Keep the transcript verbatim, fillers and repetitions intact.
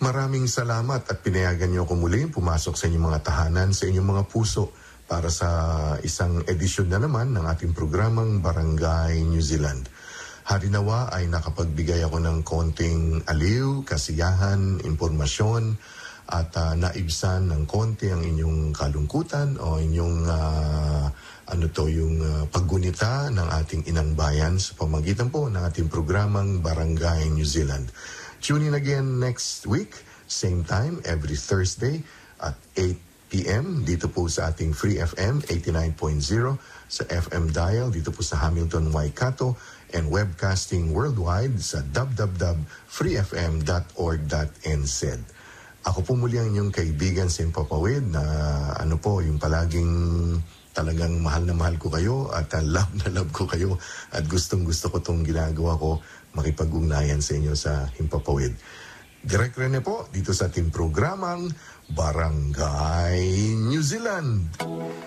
Maraming salamat at pinayagan niyo ako muli pumasok sa inyong mga tahanan, sa inyong mga puso para sa isang edisyon na naman ng ating programang Barangay New Zealand. Harinawa ay nakapagbigay ako ng konting aliw, kasiyahan, impormasyon at uh, naibsan ng konti ang inyong kalungkutan o inyong uh, ano to, yung uh, paggunita ng ating inang bayan sa pamagitan po ng ating programang Barangay New Zealand. Tune in again next week, same time, every Thursday at eight p.m. dito po sa ating Free F M eighty-nine point zero sa F M dial dito po sa Hamilton, Waikato and webcasting worldwide sa w w w dot free f m dot org dot n z. Ako po muli ang inyong kaibigan sa Impapawid na ano po, yung palaging talagang mahal na mahal ko kayo at uh, love na love ko kayo at gustong gusto ko itong ginagawa ko makipag-ugnayan sa inyo sa Himpapawid. Direk Rene po dito sa ating programang Barangay New Zealand.